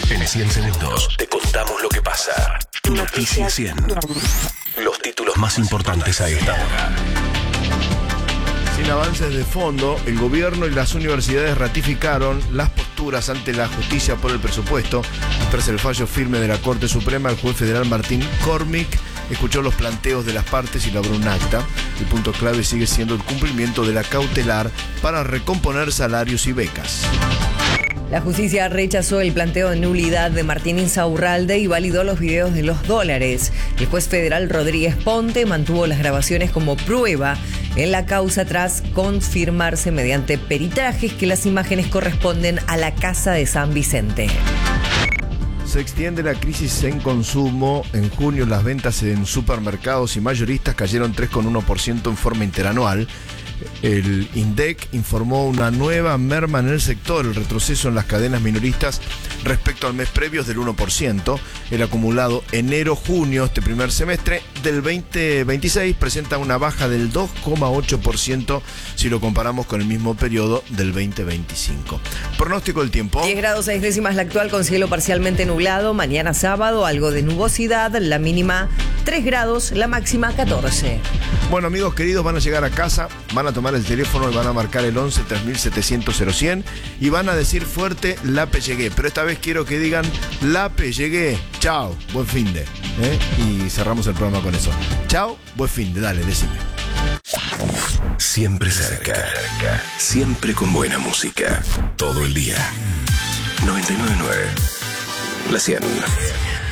En 100 segundos te contamos lo que pasa. Noticias 100. Los títulos más importantes a esta hora. Sin avances de fondo, el gobierno y las universidades ratificaron las posturas ante la justicia por el presupuesto. Tras el fallo firme de la Corte Suprema, el juez federal Martín Cormick escuchó los planteos de las partes y logró un acta. El punto clave sigue siendo el cumplimiento de la cautelar para recomponer salarios y becas. La justicia rechazó el planteo de nulidad de Martín Insaurralde y validó los videos de los dólares. El juez federal Rodríguez Ponte mantuvo las grabaciones como prueba en la causa tras confirmarse mediante peritajes que las imágenes corresponden a la Casa de San Vicente. Se extiende la crisis en consumo. En junio las ventas en supermercados y mayoristas cayeron 3,1% en forma interanual. El INDEC informó una nueva merma en el sector, el retroceso en las cadenas minoristas respecto al mes previo es del 1%. El acumulado enero-junio, este primer semestre del 2026, presenta una baja del 2,8% si lo comparamos con el mismo periodo del 2025. Pronóstico del tiempo. 10 grados 6 décimas la actual con cielo parcialmente nublado. Mañana sábado algo de nubosidad, la mínima 3 grados, la máxima 14. Bueno, amigos queridos, van a llegar a casa, van a tomar el teléfono y van a marcar el 11 3700 0100 y van a decir fuerte Lape llegué, pero esta vez quiero que digan Lape llegué, chao, buen finde, y cerramos el programa con eso. Chao, buen finde, dale, decime. Siempre cerca, siempre con buena música, todo el día. 99.9, La 100.